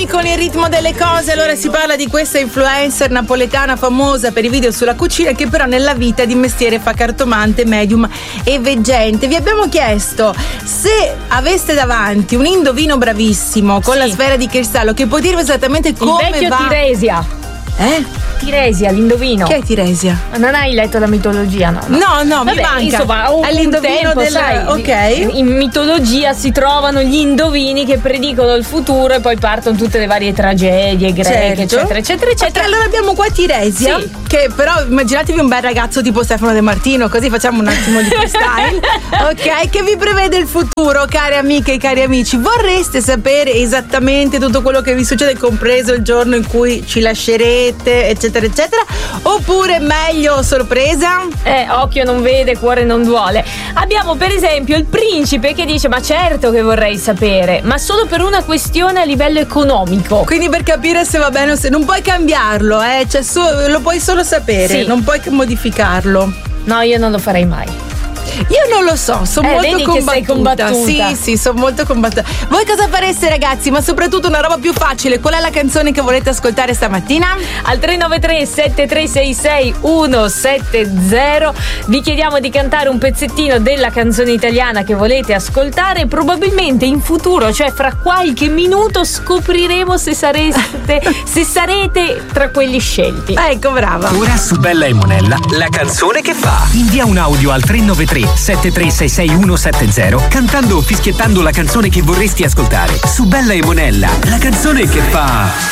con il ritmo delle cose. Allora si parla di questa influencer napoletana famosa per i video sulla cucina, che però nella vita di mestiere fa cartomante, medium e veggente. Vi abbiamo chiesto se aveste davanti un indovino bravissimo con la sfera di cristallo che può dirvi esattamente come il vecchio va. Tiresia. Tiresia, l'indovino. Che è Tiresia? Non hai letto la mitologia, no? No, mi manca. Insomma, è l'indovino tempo, sai, ok. In mitologia si trovano gli indovini che predicono il futuro e poi partono tutte le varie tragedie greche, eccetera, eccetera, eccetera. Allora abbiamo qua Tiresia, che però immaginatevi un bel ragazzo tipo Stefano De Martino, così facciamo un attimo di freestyle, ok? Che vi prevede il futuro, care amiche e cari amici. Vorreste sapere esattamente tutto quello che vi succede, compreso il giorno in cui ci lascerete, eccetera, eccetera, oppure meglio sorpresa? Occhio non vede, cuore non duole. Abbiamo per esempio il principe che dice: ma certo che vorrei sapere, ma solo per una questione a livello economico. Quindi per capire se va bene o se non puoi cambiarlo, cioè lo puoi solo sapere, non puoi modificarlo. No, io non lo farei mai. Io non lo so, sono molto vedi combattuta. Che sei combattuta. Sì, sono molto combattuta. Voi cosa fareste, ragazzi? Ma soprattutto una roba più facile. Qual è la canzone che volete ascoltare stamattina? Al 393 7366 170 vi chiediamo di cantare un pezzettino della canzone italiana che volete ascoltare. Probabilmente in futuro, cioè fra qualche minuto, scopriremo se sarete tra quelli scelti. Ecco, brava. Ora su Bella e Monella, la canzone che fa. Invia un audio al 393 7366 170 cantando o fischiettando la canzone che vorresti ascoltare. Su Bella e Monella, la canzone che fa.